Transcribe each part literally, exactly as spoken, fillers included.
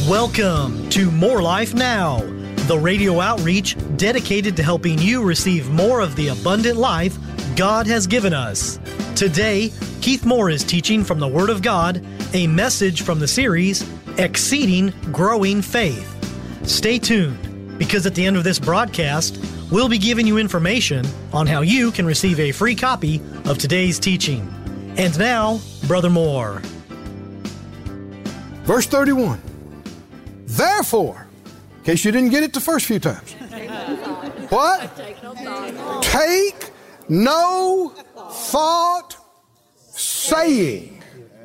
Welcome to More Life Now, the radio outreach dedicated to helping you receive more of the abundant life God has given us. Today, Keith Moore is teaching from the Word of God, a message from the series, Exceeding Growing Faith. Stay tuned, because at the end of this broadcast, we'll be giving you information on how you can receive a free copy of today's teaching. And now, Brother Moore. Verse thirty-one. Therefore, in case you didn't get it the first few times. What? Take no thought saying.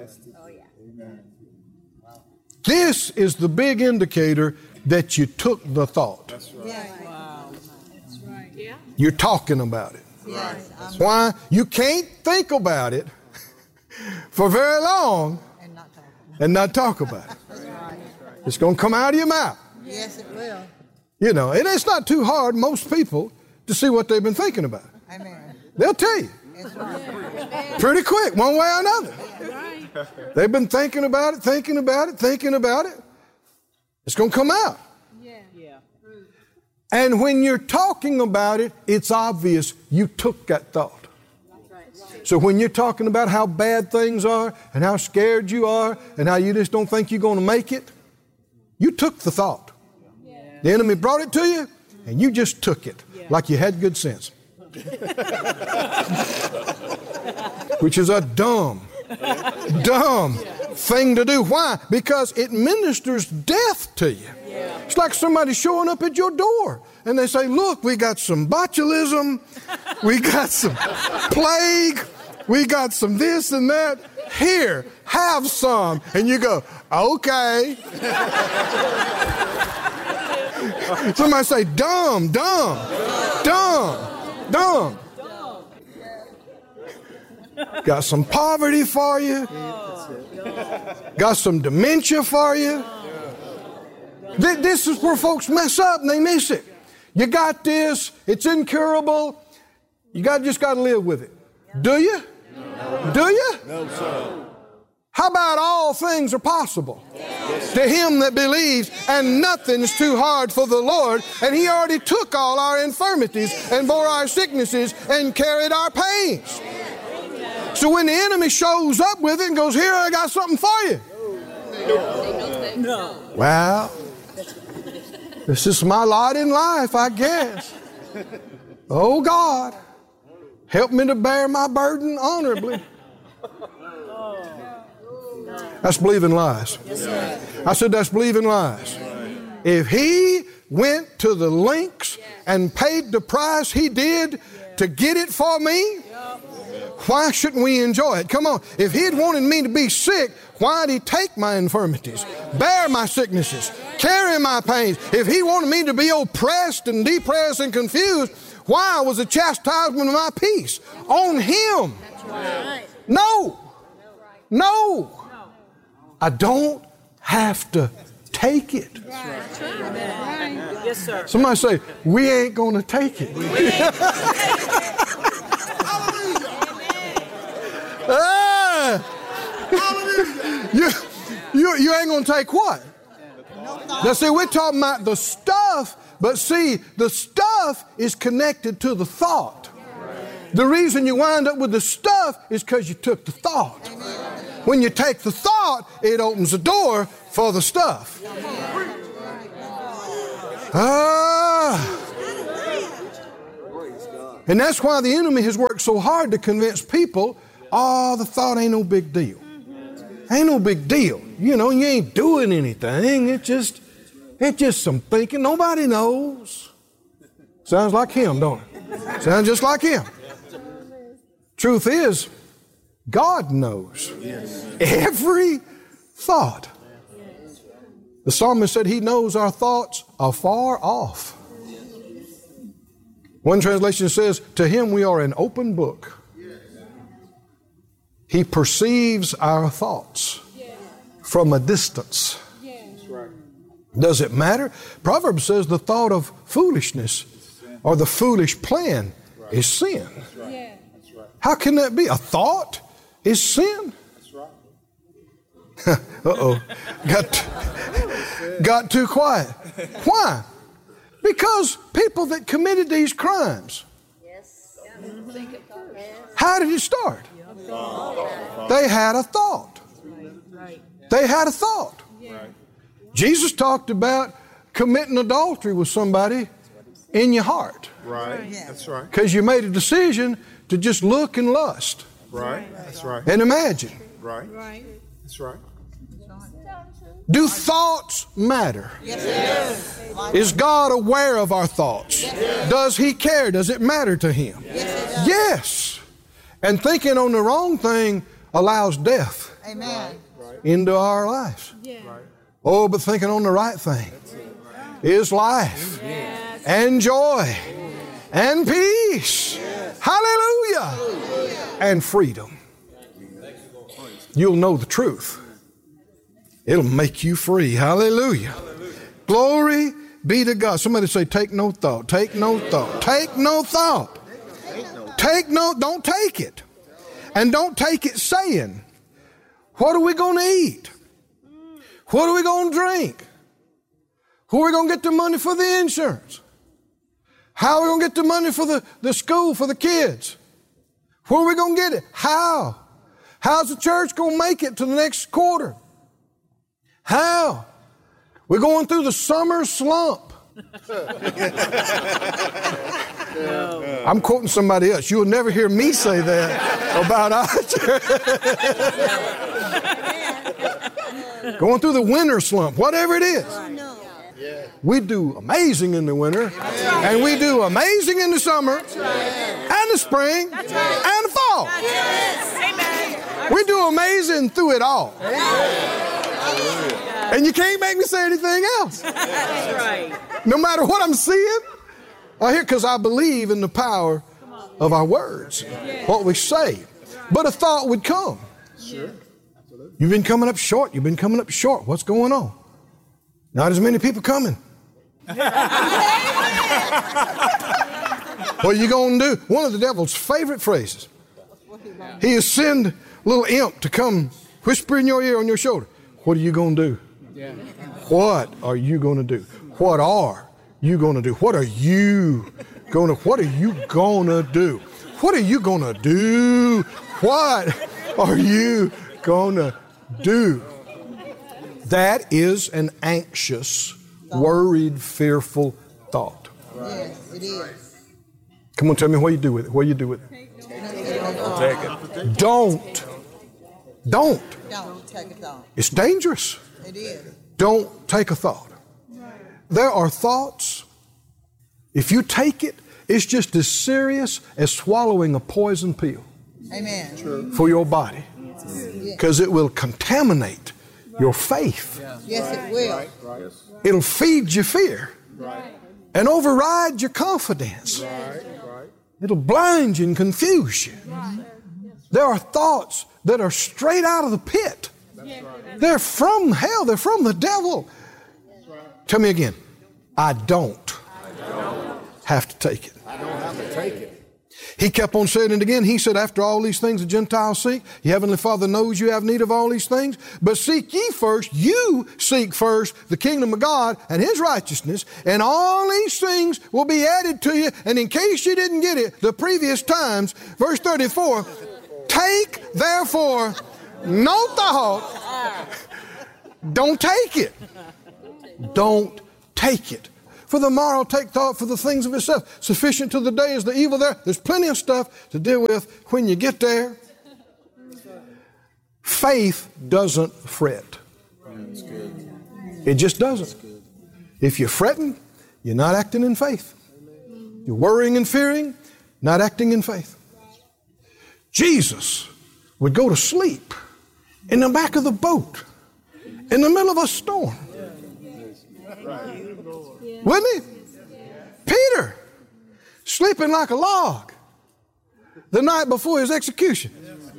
This is the big indicator that you took the thought. That's right. Wow. That's right. Yeah. You're talking about it. Yes. Why? You can't think about it for very long And not talk about and not talk about it. It's going to come out of your mouth. Yes, it will. You know, and it's not too hard, most people, to see what they've been thinking about. Amen. They'll tell you. That's right. Pretty quick, one way or another. Right. They've been thinking about it, thinking about it, thinking about it. It's going to come out. Yeah. Yeah. And when you're talking about it, it's obvious you took that thought. So when you're talking about how bad things are and how scared you are and how you just don't think you're going to make it, you took the thought. Yeah. The enemy brought it to you, and you just took it Yeah. like you had good sense. Which is a dumb, dumb thing to do. Why? Because it ministers death to you. Yeah. It's like somebody showing up at your door, and they say, look, we got some botulism, we got some plague, we got some this and that. Here, have some. And you go, okay. Somebody say, dumb, dumb, dumb, dumb. Got some poverty for you. Got some dementia for you. This is where folks mess up and they miss it. You got this. It's incurable. You got just got to live with it. Do you? No. Do you? No, sir. How about all things are possible yes. to him that believes, and nothing's too hard for the Lord, and he already took all our infirmities and bore our sicknesses and carried our pains. So when the enemy shows up with it and goes, here, I got something for you. No. Well, this is my lot in life, I guess. Oh, God, help me to bear my burden honorably. That's believing lies. I said that's believing lies. If he went to the lengths and paid the price he did to get it for me, why shouldn't we enjoy it? Come on. If he had wanted me to be sick, why did he take my infirmities, bear my sicknesses, carry my pains? If he wanted me to be oppressed and depressed and confused, why was the chastisement of my peace on him? No. No. I don't have to take it. That's right. Yes, sir. Somebody say, we ain't going to take it. ah, you, you, you ain't going to take what? Now see, we're talking about the stuff, but see, the stuff is connected to the thought. The reason you wind up with the stuff is because you took the thought. When you take the thought, it opens the door for the stuff. Ah. And that's why the enemy has worked so hard to convince people, oh, the thought ain't no big deal. Ain't no big deal. You know, you ain't doing anything. It's just, it's just some thinking. Nobody knows. Sounds like him, don't it? Sounds just like him. Truth is, God knows every thought. The psalmist said he knows our thoughts afar off. One translation says, to him we are an open book. He perceives our thoughts from a distance. Does it matter? Proverbs says the thought of foolishness or the foolish plan is sin. How can that be? A thought is sin? Uh-oh. Got got too quiet. Why? Because people that committed these crimes, how did it start? They had a thought. They had a thought. Jesus talked about committing adultery with somebody in your heart. Right. That's right. Because you made a decision to just look and lust. Right. That's right. And imagine. Right. That's right. Do thoughts matter? Yes. Is God aware of our thoughts? Does He care? Does it matter to Him? Yes. Yes. And thinking on the wrong thing allows death Amen. into our lives. Yeah. Oh, but thinking on the right thing is life and joy and peace. Hallelujah. And freedom. You'll know the truth. It'll make you free. Hallelujah. Glory be to God. Somebody say, take no thought. Take no thought. Take no thought. Take no, don't take it. And don't take it saying, what are we going to eat? What are we going to drink? Who are we going to get the money for the insurance? How are we going to get the money for the, the school for the kids? Where are we going to get it? How? How's the church going to make it to the next quarter? How? We're going through the summer slump. I'm quoting somebody else. You'll never hear me say that about our church. Going through the winter slump, whatever it is. We do amazing in the winter, and we do amazing in the summer, and the spring, and the fall. We do amazing through it all. And you can't make me say anything else. That's right. No matter what I'm seeing, I hear, because I believe in the power of our words, what we say. But a thought would come. Sure. You've been coming up short. You've been coming up short. What's going on? Not as many people coming. What are you going to do? One of the devil's favorite phrases. He is send a little imp to come whisper in your ear on your shoulder. What are you going to do? What are you going to do? What are you going to do? What are you going to, what are you going to do? What are you going to do? What are you going to do? That is an anxious, worried, fearful thought. Yes, it is. Come on, tell me what you do with it. What do you do with it? Take it. Don't. Don't. Don't take a thought. It's dangerous. It is. Don't take a thought. There are thoughts, if you take it, it's just as serious as swallowing a poison pill. Amen. True. For your body. Because it will contaminate your faith. Yes, it will. It'll feed your fear and override your confidence. It'll blind you and confuse you. There are thoughts that are straight out of the pit. They're from hell. They're from the devil. Tell me again. I don't have to take it. I don't have to take it. He kept on saying it again. He said, after all these things the Gentiles seek, your heavenly Father knows you have need of all these things. But seek ye first, you seek first the kingdom of God and His righteousness, and all these things will be added to you. And in case you didn't get it the previous times, verse thirty-four, take therefore no thought. Don't take it. Don't take it. For the morrow take thought for the things of itself. Sufficient to the day is the evil there. There's plenty of stuff to deal with when you get there. Faith doesn't fret. It just doesn't. If you're fretting, you're not acting in faith. You're worrying and fearing, not acting in faith. Jesus would go to sleep in the back of the boat in the middle of a storm. Wouldn't he? Peter, sleeping like a log the night before his execution.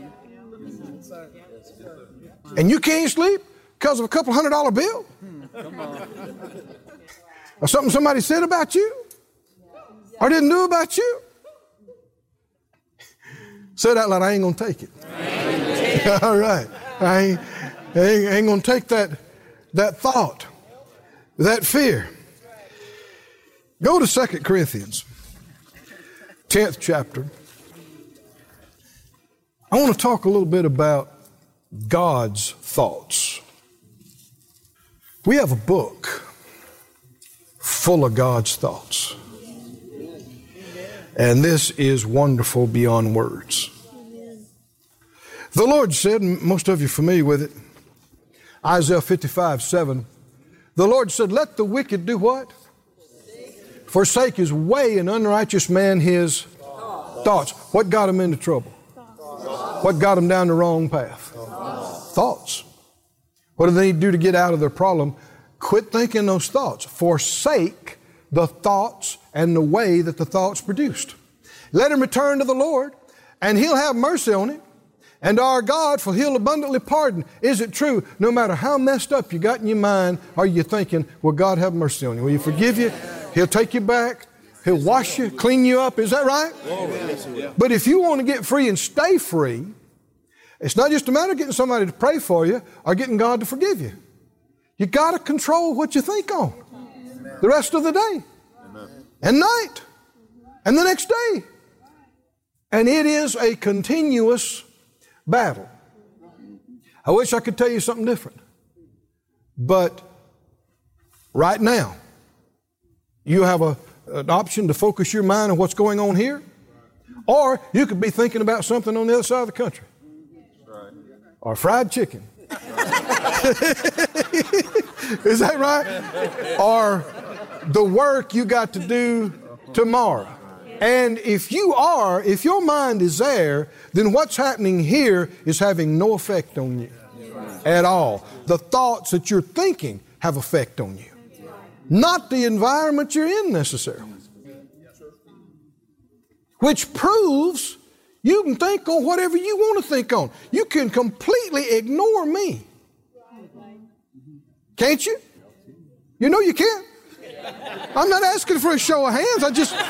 And you can't sleep because of a couple hundred dollar bill? Or something somebody said about you? Or didn't do about you? Say that like I ain't going to take it. All right. I ain't, I ain't, ain't going to take that, that thought. that fear. Go to Second Corinthians, tenth chapter. I want to talk a little bit about God's thoughts. We have a book full of God's thoughts. And this is wonderful beyond words. The Lord said, and most of you are familiar with it, Isaiah fifty-five, seven, the Lord said, let the wicked do what? Forsake his way, and unrighteous man his thoughts. What got him into trouble? What got them down the wrong path? Thoughts. Thoughts. What do they need to do to get out of their problem? Quit thinking those thoughts. Forsake the thoughts and the way that the thoughts produced. Let him return to the Lord, and He'll have mercy on him. And our God, for He'll abundantly pardon. Is it true? No matter how messed up you got in your mind, are you thinking, will God have mercy on you? Will He forgive you? He'll take you back. He'll wash you, clean you up. Is that right? But if you want to get free and stay free, it's not just a matter of getting somebody to pray for you or getting God to forgive you. You got to control what you think on the rest of the day and night and the next day. And it is a continuous battle. I wish I could tell you something different. But right now, you have a, an option to focus your mind on what's going on here, or you could be thinking about something on the other side of the country. Or fried chicken. Is that right? Or the work you got to do tomorrow. And if you are, if your mind is there, then what's happening here is having no effect on you at all. The thoughts that you're thinking have effect on you, not the environment you're in necessarily. Which proves you can think on whatever you want to think on. You can completely ignore me. Can't you? You know you can. I'm not asking for a show of hands. I just,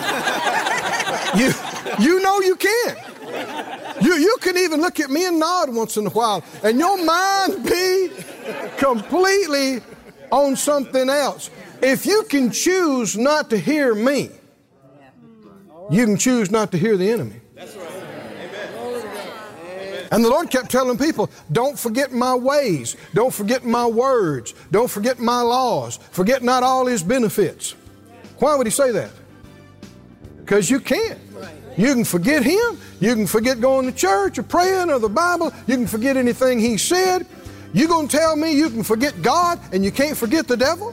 you, you know you can. You, you can even look at me and nod once in a while, and your mind be completely on something else. If you can choose not to hear me, you can choose not to hear the enemy. That's right. And the Lord kept telling people, don't forget my ways. Don't forget my words. Don't forget my laws. Forget not all His benefits. Why would He say that? Because you can. You can forget Him. You can forget going to church or praying or the Bible. You can forget anything He said. You going to tell me you can forget God and you can't forget the devil?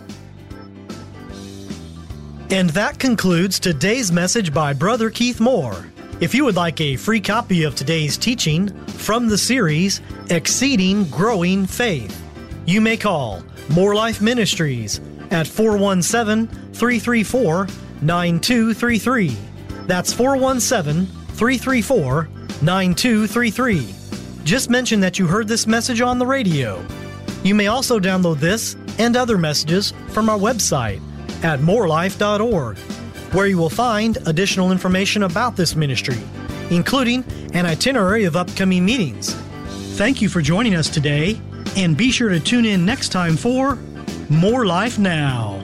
And that concludes today's message by Brother Keith Moore. If you would like a free copy of today's teaching from the series, Exceeding Growing Faith, you may call More Life Ministries at four one seven, three three four, nine two three three. That's four one seven, three three four, nine two three three. Just mention that you heard this message on the radio. You may also download this and other messages from our website at more life dot org, where you will find additional information about this ministry, including an itinerary of upcoming meetings. Thank you for joining us today, and be sure to tune in next time for More Life Now.